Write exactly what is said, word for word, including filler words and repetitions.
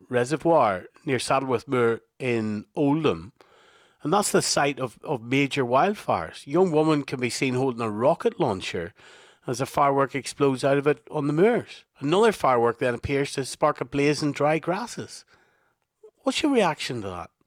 Reservoir near Saddleworth Moor in Oldham, and that's the site of, of major wildfires. A young woman can be seen holding a rocket launcher as a firework explodes out of it on the moors. Another firework then appears to spark a blaze in dry grasses. What's your reaction to that?